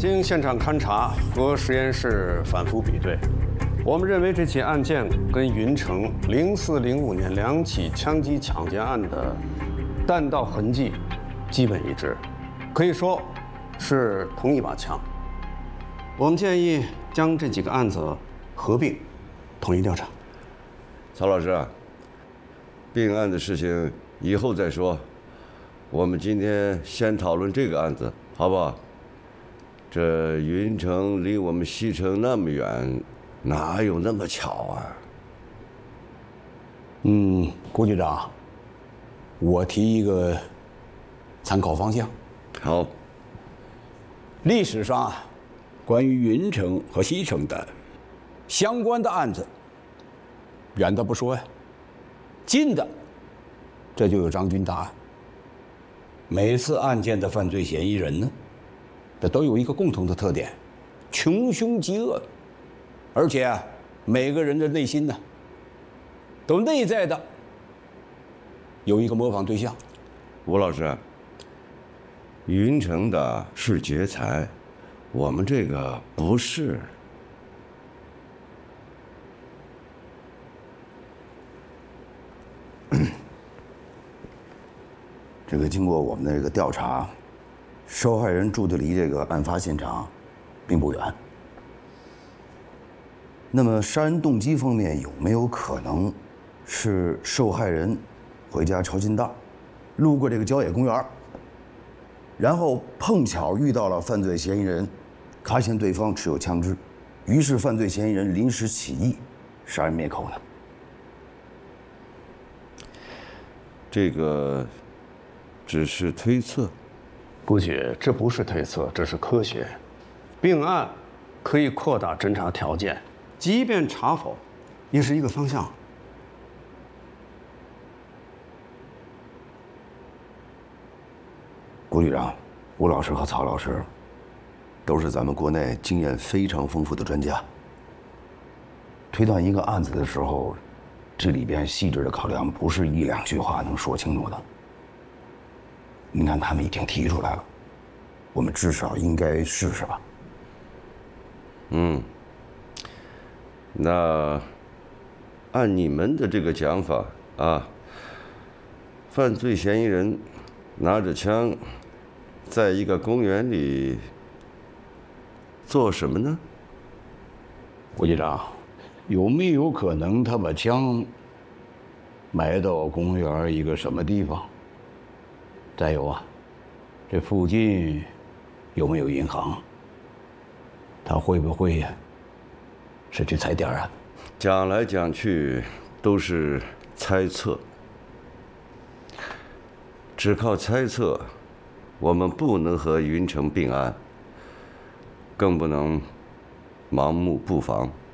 经现场勘查和实验室反复比对，我们认为这起案件跟云城04、05年2起枪击抢劫案的弹道痕迹基本一致，可以说是同一把枪。我们建议将这几个案子合并，统一调查。 曹老师，并案的事情以后再说，我们今天先讨论这个案子，好不好？这云城离我们西城那么远，哪有那么巧啊？ 郭局长，我提一个参考方向。 好。 历史上啊，关于云城和西城的相关的案子，远的不说呀，近的，这就有张军大案。每次案件的犯罪嫌疑人呢，这都有一个共同的特点：穷凶极恶，而且啊，每个人的内心呢，都内在的有一个模仿对象。 吴老师，云城的是劫财，我们这个不是。 这个经过我们的这个调查，受害人住的离这个案发现场并不远。那么杀人动机方面有没有可能是受害人回家抄近道，路过这个郊野公园，然后碰巧遇到了犯罪嫌疑人，发现对方持有枪支，于是犯罪嫌疑人临时起意杀人灭口呢？ 这个只是推测。 估计这不是推测，这是科学。并案可以扩大侦查条件，即便查否，也是一个方向。 郭局长、吴老师和曹老师，都是咱们国内经验非常丰富的专家。推断一个案子的时候，这里边细致的考量不是一两句话能说清楚的。你看他们已经提出来了，我们至少应该试试吧。 那按你们的这个讲法啊，犯罪嫌疑人拿着枪，在一个公园里做什么呢？ 郭局长，有没有可能他把枪埋到公园一个什么地方？再有啊，这附近有没有银行？他会不会呀，是去踩点啊？ 讲来讲去都是猜测，只靠猜测，我们不能和云城并案，更不能盲目布防。